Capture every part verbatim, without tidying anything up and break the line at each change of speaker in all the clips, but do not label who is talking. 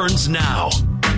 returns now.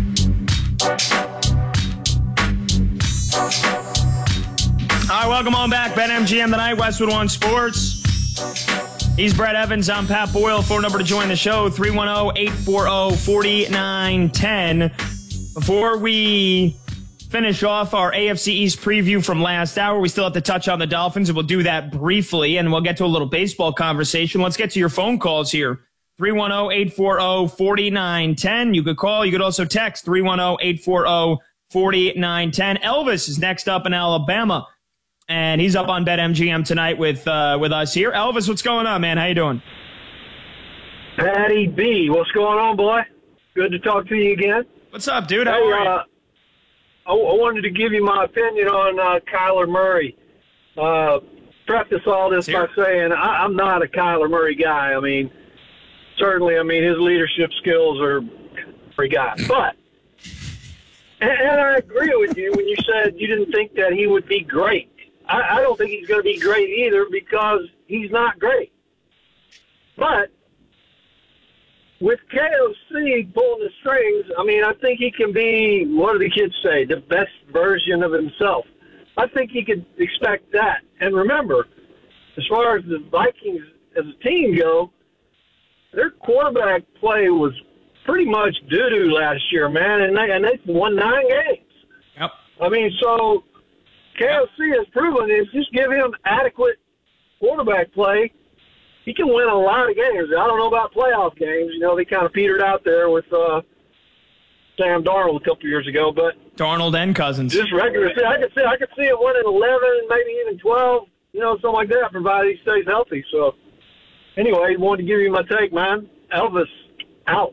All right, welcome on back. BetMGM tonight, Westwood One Sports. He's Brett Evans. I'm Pat Boyle. Phone number to join the show, three one zero, eight four zero, four nine one zero. Before we finish off our A F C East preview from last hour, we still have to touch on the Dolphins, and we'll do that briefly, and we'll get to a little baseball conversation. Let's get to your phone calls here. three one zero, eight four zero, four nine one zero. You could call. You could also text three one zero, eight four zero, four nine one zero. Elvis is next up in Alabama, and he's up on BetMGM tonight with uh, with us here. Elvis, what's going on, man? How you doing?
Patty B, what's going on, boy? Good to talk to you again.
What's up, dude? How
hey,
are you?
Uh, I, I wanted to give you my opinion on uh, Kyler Murray. Uh, preface all this by saying I, I'm not a Kyler Murray guy. I mean, certainly, I mean, his leadership skills are a guy. But, and, and I agree with you when you said you didn't think that he would be great. I, I don't think he's going to be great either because he's not great. But with K O C pulling the strings, I mean, I think he can be, what do the kids say, the best version of himself. I think he could expect that. And remember, as far as the Vikings as a team go, their quarterback play was pretty much doo-doo last year, man, and they, and they won nine games.
Yep.
I mean, so K O C has proven is just give him adequate quarterback play, he can win a lot of games. I don't know about playoff games. You know, they kind of petered out there with uh, Sam Darnold a couple years ago, but
Darnold and Cousins.
Just regular. I could see I could see it winning eleven, maybe even twelve. You know, something like that, provided he stays healthy. So, anyway, wanted to give you my take, man. Elvis out.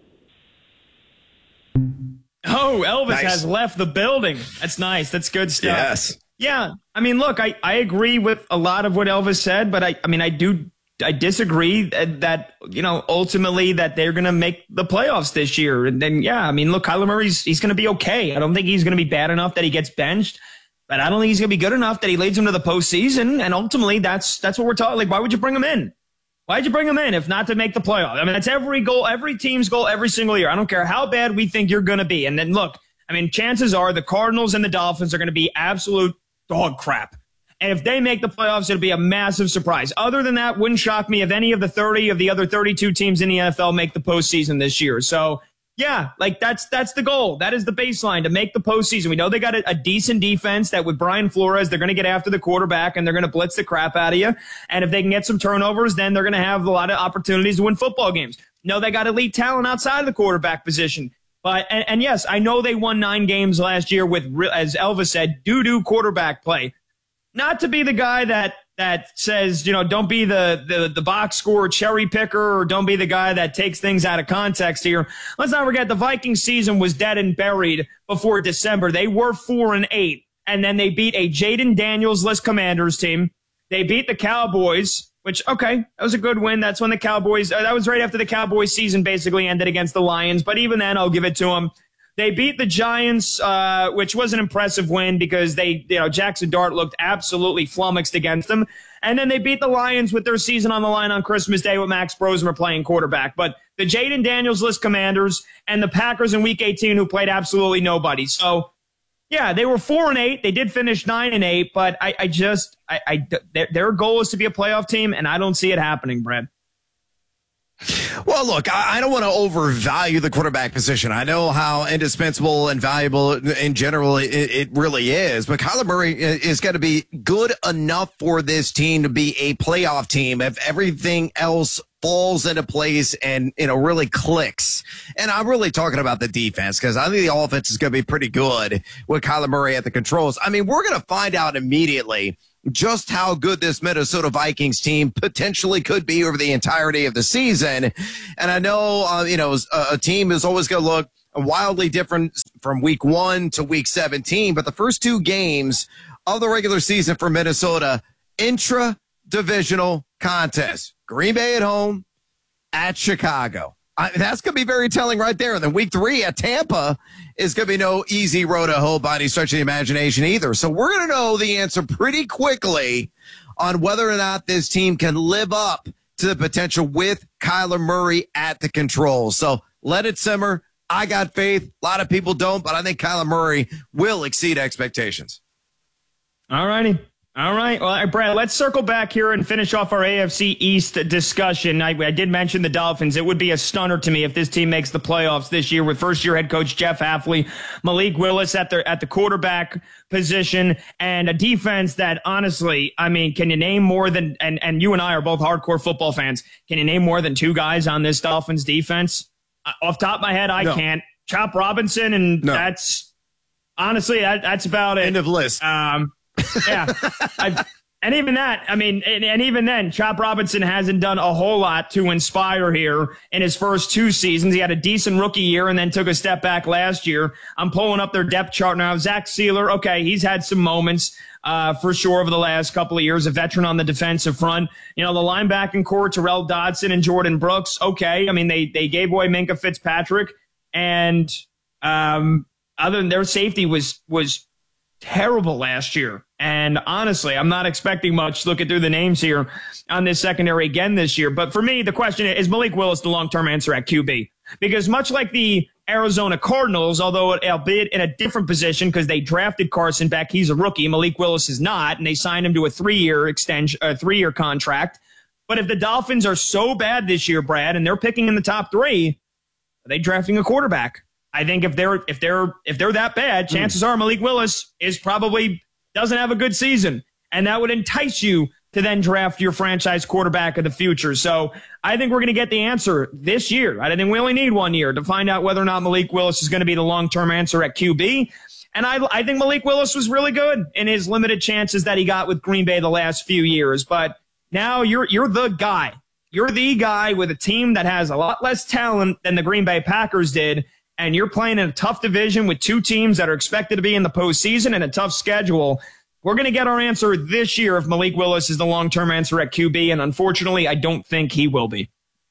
Oh, Elvis
Nice.
has left the building. That's nice. That's good stuff.
Yes.
Yeah. I mean, look, I, I agree with a lot of what Elvis said, but I, I mean, I do, I disagree that, that you know, ultimately that they're going to make the playoffs this year. And then, yeah, I mean, look, Kyler Murray's, he's going to be okay. I don't think he's going to be bad enough that he gets benched, but I don't think he's going to be good enough that he leads him to the postseason. And ultimately, that's, that's what we're talking. Like, why would you bring him in? Why'd you bring him in if not to make the playoffs? I mean, that's every goal, every team's goal every single year. I don't care how bad we think you're going to be. And then look, I mean, chances are the Cardinals and the Dolphins are going to be absolute dog crap. And if they make the playoffs, it'll be a massive surprise. Other than that, wouldn't shock me if any of the thirty of the other thirty-two teams in the N F L make the postseason this year. So, yeah, like that's that's the goal. That is the baseline, to make the postseason. We know they got a, a decent defense that with Brian Flores, they're going to get after the quarterback and they're going to blitz the crap out of you. And if they can get some turnovers, then they're going to have a lot of opportunities to win football games. No, they got elite talent outside of the quarterback position. But and, and yes, I know they won nine games last year with, as Elvis said, doo-doo quarterback play. Not to be the guy that that says, you know, don't be the, the, the box score cherry picker, or don't be the guy that takes things out of context here. Let's not forget the Vikings season was dead and buried before December. They were four and eight, and then they beat a Jaden Daniels-less Commanders team. They beat the Cowboys, which, okay, that was a good win. That's when the Cowboys, uh, that was right after the Cowboys season basically ended against the Lions. But even then, I'll give it to them. They beat the Giants, uh, which was an impressive win because they, you know, Jackson Dart looked absolutely flummoxed against them. And then they beat the Lions with their season on the line on Christmas Day with Max Brosmer playing quarterback. But the Jaden Daniels-less Commanders and the Packers in Week eighteen, who played absolutely nobody. So, yeah, they were four and eight. They did finish nine and eight, but I, I just, I, I, their, their goal is to be a playoff team, and I don't see it happening, Brad.
Well, look, I, I don't want to overvalue the quarterback position. I know how indispensable and valuable in general it, it really is, but Kyler Murray is going to be good enough for this team to be a playoff team if everything else falls into place and, you know, really clicks. And I'm really talking about the defense, because I think the offense is going to be pretty good with Kyler Murray at the controls. I mean, we're going to find out immediately just how good this Minnesota Vikings team potentially could be over the entirety of the season. And I know, uh, you know, a, a team is always going to look wildly different from week one to week seventeen, but the first two games of the regular season for Minnesota, intra-divisional contest. Green Bay at home, at Chicago. I, that's going to be very telling right there. And then week three at Tampa is going to be no easy road to hoe by any stretch of the imagination either. So we're going to know the answer pretty quickly on whether or not this team can live up to the potential with Kyler Murray at the controls. So let it simmer. I got faith. A lot of people don't, but I think Kyler Murray will exceed expectations.
All righty. All right. Well, Brad, let's circle back here and finish off our A F C East discussion. I, I did mention the Dolphins. It would be a stunner to me if this team makes the playoffs this year with first-year head coach Jeff Hafley, Malik Willis at the, at the quarterback position, and a defense that, honestly, I mean, can you name more than, and, and you and I are both hardcore football fans, can you name more than two guys on this Dolphins defense? Uh, off top of my head, I no. can't. Chop Robinson, and no. that's, honestly, that, that's about it.
End of list.
Um, yeah. I, and even that, I mean, and, and even then, Chop Robinson hasn't done a whole lot to inspire here in his first two seasons. He had a decent rookie year and then took a step back last year. I'm pulling up their depth chart now. Zach Sealer, okay, he's had some moments uh, for sure over the last couple of years, a veteran on the defensive front. You know, the linebacking core, Terrell Dodson and Jordan Brooks, okay. I mean, they, they gave away Minkah Fitzpatrick, and um, other than their safety was was terrible last year. And honestly, I'm not expecting much looking through the names here on this secondary again this year. But for me, the question is, is Malik Willis the long-term answer at Q B? Because much like the Arizona Cardinals, although albeit in a different position because they drafted Carson Beck, he's a rookie, Malik Willis is not, and they signed him to a three-year extension, a three-year contract. But if the Dolphins are so bad this year, Brad, and they're picking in the top three, are they drafting a quarterback? I think if they're if they're if they're that bad, chances mm. are Malik Willis is probably doesn't have a good season, and that would entice you to then draft your franchise quarterback of the future. So I think we're going to get the answer this year. I think we only need one year to find out whether or not Malik Willis is going to be the long-term answer at Q B. And I, I think Malik Willis was really good in his limited chances that he got with Green Bay the last few years. But now you're you're the guy. You're the guy with a team that has a lot less talent than the Green Bay Packers did, and you're playing in a tough division with two teams that are expected to be in the postseason and a tough schedule. We're going to get our answer this year if Malik Willis is the long-term answer at Q B, and unfortunately, I don't think he will be.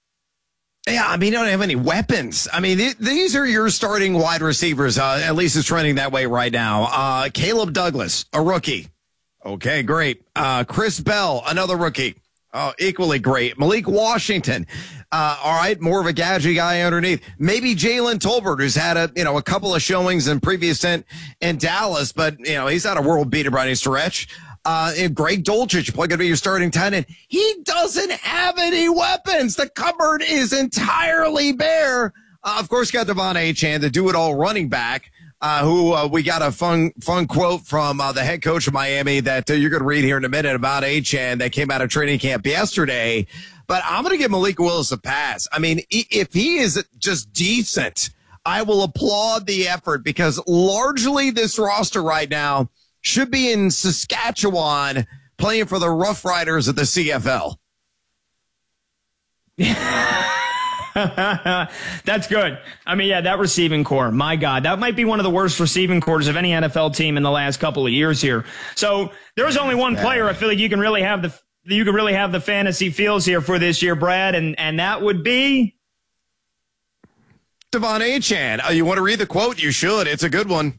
Yeah, I mean, you don't have any weapons. I mean, th- these are your starting wide receivers. Uh, at least it's trending that way right now. Uh, Caleb Douglas, a rookie. Okay, great. Uh, Chris Bell, another rookie. Oh, equally great. Malik Washington. Uh, all right, more of a gadget guy underneath. Maybe Jalen Tolbert, who's had a you know a couple of showings in previous stint in Dallas, but you know he's not a world beater by any stretch. Uh, and Greg Dulcich, probably going to be your starting tight end. He doesn't have any weapons. The cupboard is entirely bare. Uh, of course, got Devon Achane, the do-it-all running back, uh, who uh, we got a fun fun quote from uh, the head coach of Miami that uh, you're going to read here in a minute about Achane that came out of training camp yesterday. But I'm going to give Malik Willis a pass. I mean, if he is just decent, I will applaud the effort because largely this roster right now should be in Saskatchewan playing for the Rough Riders of the C F L.
That's good. I mean, yeah, that receiving core, my God, that might be one of the worst receiving cores of any N F L team in the last couple of years here. So there's only one player I feel like you can really have the you can really have the fantasy feels here for this year, Brad, and, and that would be
Devon Achane. Oh, you want to read the quote? You should. It's a good one.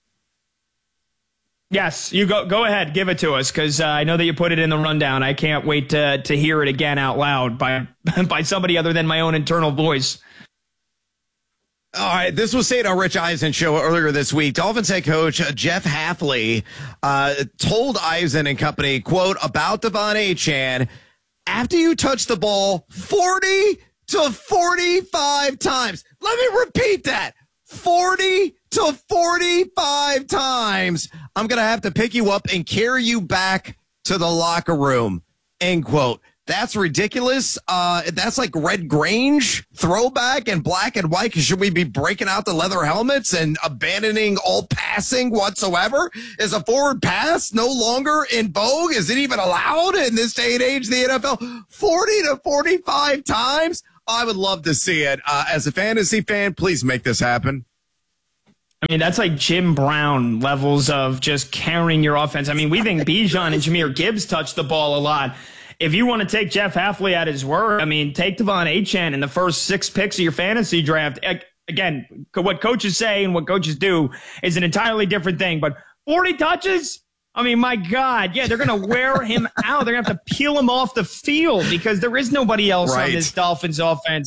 Yes, you go go ahead, give it to us, because uh, I know that you put it in the rundown. I can't wait to to hear it again out loud by by somebody other than my own internal voice.
All right, this was said on Rich Eisen show earlier this week. Dolphins head coach uh, Jeff Hafley uh, told Eisen and company, quote, about Devon Achane, after you touch the ball forty to forty-five times. Let me repeat that. forty to forty-five times. I'm going to have to pick you up and carry you back to the locker room, end quote. That's ridiculous. Uh, that's like Red Grange throwback and black and white. Should we be breaking out the leather helmets and abandoning all passing whatsoever? Is a forward pass no longer in vogue? Is it even allowed in this day and age, the N F L? forty to forty-five times? I would love to see it. Uh, as a fantasy fan, please make this happen.
I mean, that's like Jim Brown levels of just carrying your offense. I mean, we think Bijan and Jahmyr Gibbs touch the ball a lot. If you want to take Jeff Hafley at his word, I mean, take Devon Achane in the first six picks of your fantasy draft. Again, what coaches say and what coaches do is an entirely different thing. But forty touches? I mean, my God. Yeah, they're going to wear him out. They're going to have to peel him off the field because there is nobody else right on this Dolphins offense.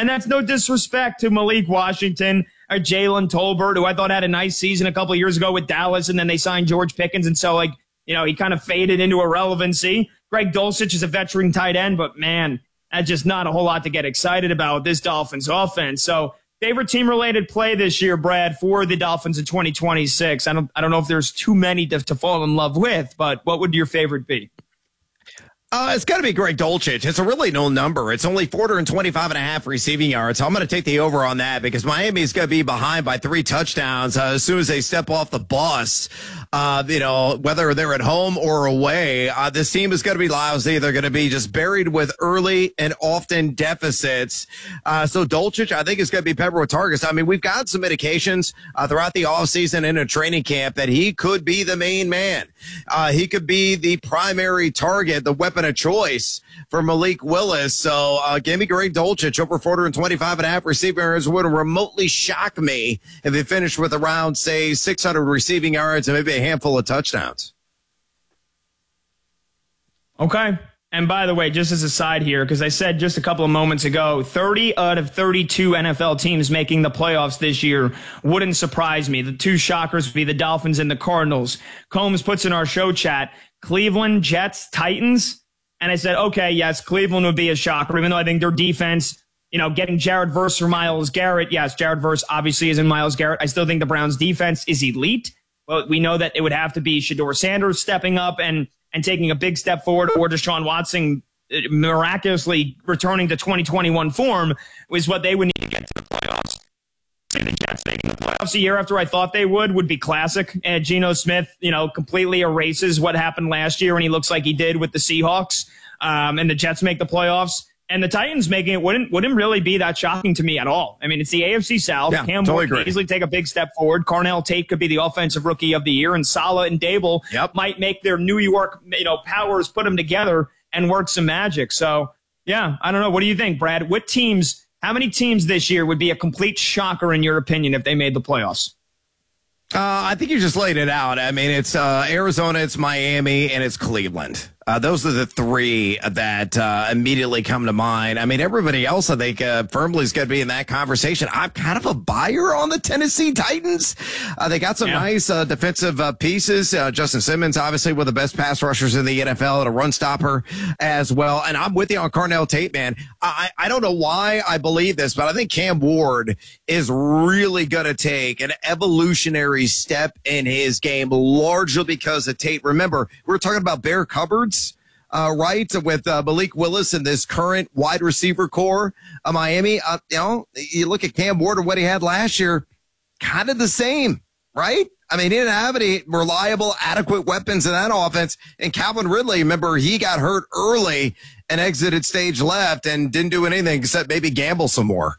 And that's no disrespect to Malik Washington or Jalen Tolbert, who I thought had a nice season a couple of years ago with Dallas, and then they signed George Pickens. And so, like, you know, he kind of faded into irrelevancy. Greg Dulcich is a veteran tight end, but, man, that's just not a whole lot to get excited about with this Dolphins offense. So, favorite team-related play this year, Brad, for the Dolphins in twenty twenty-six? I don't, I don't know if there's too many to, to fall in love with, but what would your favorite be?
Uh, it's got to be Greg Dulcich. It's a really no number. It's only four hundred twenty-five and a half receiving yards. So I'm going to take the over on that because Miami's going to be behind by three touchdowns uh, as soon as they step off the bus. Uh, you know, whether they're at home or away, uh, this team is going to be lousy. They're going to be just buried with early and often deficits. Uh, so Dulcich, I think, is going to be peppered with targets. I mean, we've got some indications uh, throughout the offseason in a training camp that he could be the main man. Uh, he could be the primary target, the weapon of choice for Malik Willis. So uh, give me Greg Dulcich over four hundred twenty-five and a half receiving yards. Would remotely shock me if he finished with around, say, six hundred receiving yards and maybe a handful of touchdowns.
Okay. And by the way, just as a side here, because I said just a couple of moments ago, thirty out of thirty-two N F L teams making the playoffs this year wouldn't surprise me. The two shockers would be the Dolphins and the Cardinals. Combs puts in our show chat, Cleveland, Jets, Titans. And I said, okay, yes, Cleveland would be a shocker, even though I think their defense, you know, getting Jared Verse for Myles Garrett. Yes, Jared Verse obviously is in Myles Garrett. I still think the Browns defense is elite. But we know that it would have to be Shedeur Sanders stepping up and and taking a big step forward, or Deshaun Watson miraculously returning to twenty twenty-one form is what they would need to get to the playoffs. The Jets making the playoffs a year after I thought they would would be classic. And Geno Smith, you know, completely erases what happened last year, and he looks like he did with the Seahawks. Um, and the Jets make the playoffs, and the Titans making it wouldn't wouldn't really be that shocking to me at all. I mean, it's the A F C South.
Yeah,
Cam
totally
Ward could
agree.
easily take a big step forward. Carnell Tate could be the offensive rookie of the year, and Saleh and Dable
Yep.
might make their New York, you know, powers put them together and work some magic. So, yeah, I don't know. What do you think, Brad? What teams? How many teams this year would be a complete shocker in your opinion if they made the playoffs?
Uh, I think you just laid it out. I mean, it's uh, Arizona, it's Miami, and it's Cleveland. Uh, those are the three that uh, immediately come to mind. I mean, everybody else, I think, uh, firmly is going to be in that conversation. I'm kind of a buyer on the Tennessee Titans. Uh, they got some
yeah.
nice uh, defensive uh, pieces. Uh, Justin Simmons, obviously, one of the best pass rushers in the N F L and a run stopper as well. And I'm with you on Carnell Tate, man. I, I don't know why I believe this, but I think Cam Ward is really going to take an evolutionary step in his game, largely because of Tate. Remember, we were talking about bare cupboards. Uh, right, with uh, Malik Willis and this current wide receiver core of Miami. Uh, you know, you look at Cam Ward and what he had last year, kind of the same, right? I mean, he didn't have any reliable, adequate weapons in that offense. And Calvin Ridley, remember, he got hurt early and exited stage left and didn't do anything except maybe gamble some more.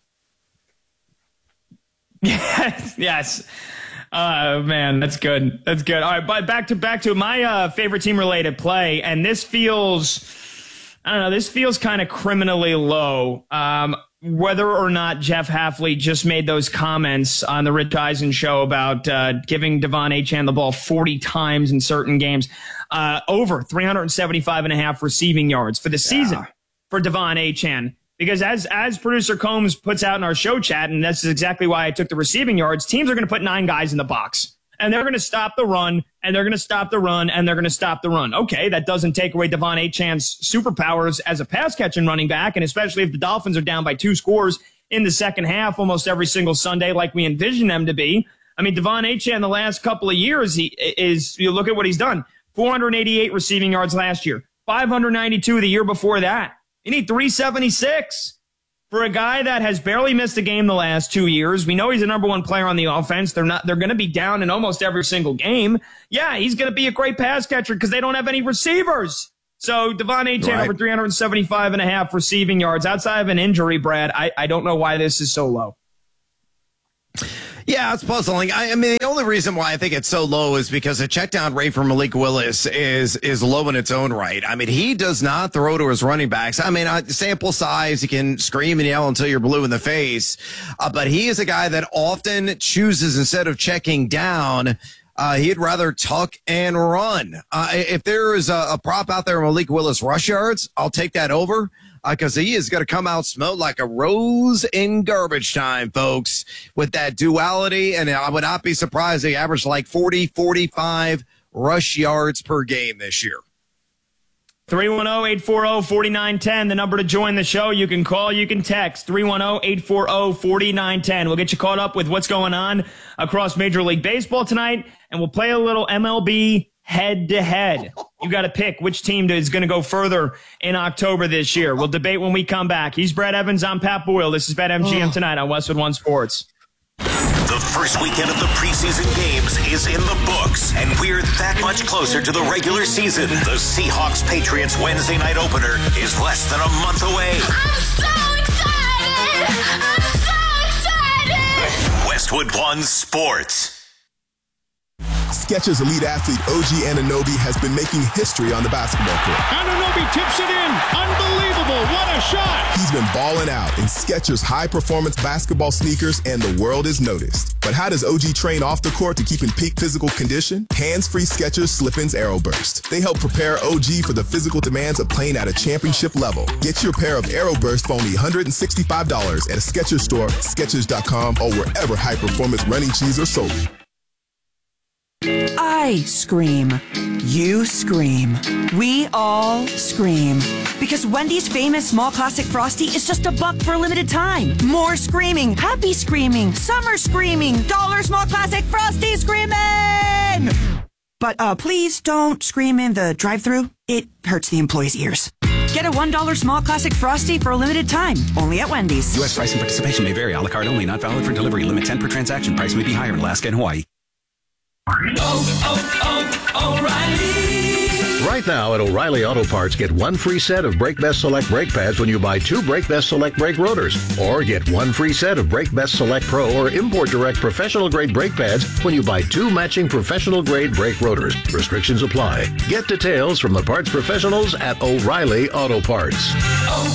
Yes, yes. Oh, man, that's good. That's good. All right, but back to back to my uh, favorite team-related play, and this feels, I don't know, this feels kind of criminally low. Um, whether or not Jeff Hafley just made those comments on the Rich Eisen show about uh, giving Devon Achane the ball forty times in certain games, uh, over three hundred seventy-five and a half receiving yards for the season yeah. for Devon Achane. Because as as producer Combs puts out in our show chat, and this is exactly why I took the receiving yards, teams are going to put nine guys in the box. And they're going to stop the run, and they're going to stop the run, and they're going to stop the run. Okay, that doesn't take away Devon Achane's superpowers as a pass-catching running back, and especially if the Dolphins are down by two scores in the second half almost every single Sunday like we envision them to be. I mean, Devon Achane the last couple of years, he is, you look at what he's done, four hundred eighty-eight receiving yards last year, five hundred ninety-two the year before that. You need three seventy-six for a guy that has barely missed a game the last two years. We know he's the number one player on the offense. They're not. They're going to be down in almost every single game. Yeah, he's going to be a great pass catcher because they don't have any receivers. So Devon Achane
right.
over three hundred seventy-five and a half receiving yards outside of an injury, Brad. I, I don't know why this is so low.
Yeah, it's puzzling. I, I mean, the only reason why I think it's so low is because the check down rate for Malik Willis is is low in its own right. I mean, he does not throw to his running backs. I mean, uh, sample size, you can scream and yell until you're blue in the face. Uh, but he is a guy that often chooses, instead of checking down, Uh, he'd rather tuck and run. Uh, if there is a, a prop out there, Malik Willis rush yards, I'll take that over. because he is going to come out smell like a rose in garbage time, folks, with that duality. And I would not be surprised they average like forty, forty-five rush yards per game this year.
three one zero, eight four zero, four nine one zero, the number to join the show. You can call, you can text, three one zero, eight four zero, four nine one zero. We'll get you caught up with what's going on across Major League Baseball tonight, and we'll play a little M L B head-to-head. You got to pick which team is going to go further in October this year. We'll debate when we come back. He's Brett Evans. I'm Pat Boyle. This is BetMGM Tonight on Westwood One Sports.
The first weekend of the preseason games is in the books, and we're that much closer to the regular season. The Seahawks-Patriots Wednesday night opener is less than a month away.
I'm so excited! I'm so excited!
Westwood One Sports.
Skechers Elite Athlete O G Anunoby has been making history on the basketball court.
Anunoby tips it in. Unbelievable. What a shot.
He's been balling out in Skechers high-performance basketball sneakers, and the world is noticed. But how does O G train off the court to keep in peak physical condition? Hands-free Skechers Slip-ins Aeroburst. They help prepare O G for the physical demands of playing at a championship level. Get your pair of Aeroburst for only one hundred sixty-five dollars at a Skechers store, Skechers dot com, or wherever high-performance running shoes are sold.
I scream. You scream. We all scream. Because Wendy's famous small classic Frosty is just a buck for a limited time. More screaming, happy screaming, summer screaming, dollar small classic Frosty screaming! But uh, please don't scream in the drive-thru. It hurts the employees' ears. Get a one dollar small classic Frosty for a limited time, only at Wendy's.
U S price and participation may vary. A la carte only, not valid for delivery. Limit ten per transaction. Price may be higher in Alaska and Hawaii.
Oh, oh, O'Reilly!
Right now at O'Reilly Auto Parts, get one free set of Brake Best Select brake pads when you buy two Brake Best Select brake rotors. Or get one free set of Brake Best Select Pro or Import Direct professional grade brake pads when you buy two matching professional grade brake rotors. Restrictions apply. Get details from the parts professionals at O'Reilly Auto Parts.
Oh.